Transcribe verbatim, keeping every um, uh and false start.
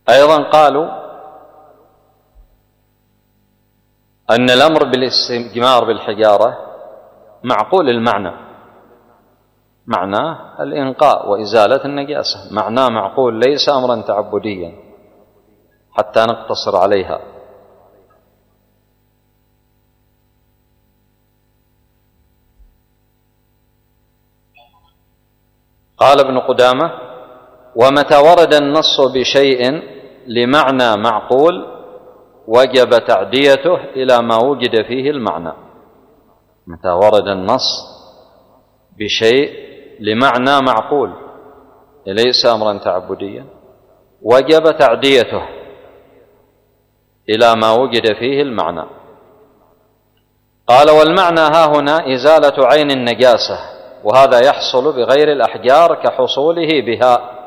أيضا قالوا أن الأمر بالاستجمار بالحجارة معقول المعنى، معناه الإنقاء وإزالة النجاسة، معناه معقول ليس أمرا تعبديا حتى نقتصر عليها. قال ابن قدامة: ومتى ورد النص بشيء لمعنى معقول وجب تعديته إلى ما وجد فيه المعنى. متى ورد النص بشيء لمعنى معقول ليس أمرا تعبديا وجب تعديته إلى ما وجد فيه المعنى. قال: والمعنى ها هنا إزالة عين النجاسة، وهذا يحصل بغير الأحجار كحصوله بها،